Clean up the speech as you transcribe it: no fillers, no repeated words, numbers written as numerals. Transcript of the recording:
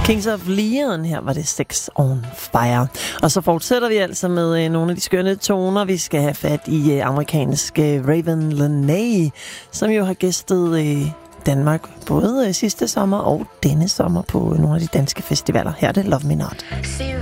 Kings of Leon, her var det Sex on Fire. Og så fortsætter vi altså med nogle af de skønne toner. Vi skal have fat i amerikanske Raven Lenae, som jo har gæstet Danmark både sidste sommer og denne sommer på nogle af de danske festivaler. Her er det Love Me Not.